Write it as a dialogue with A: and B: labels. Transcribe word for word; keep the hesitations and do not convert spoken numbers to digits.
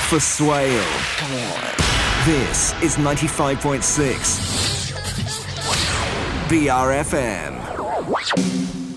A: for Swale. Come on. This is ninety-five point six B R F M.